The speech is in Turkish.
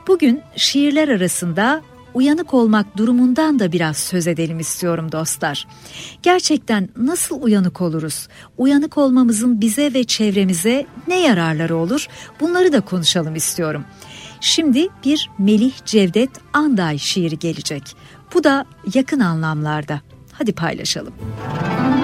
Bugün şiirler arasında uyanık olmak durumundan da biraz söz edelim istiyorum dostlar. Gerçekten nasıl uyanık oluruz? Uyanık olmamızın bize ve çevremize ne yararları olur? Bunları da konuşalım istiyorum. Şimdi bir Melih Cevdet Anday şiiri gelecek. Bu da yakın anlamlarda. Hadi paylaşalım.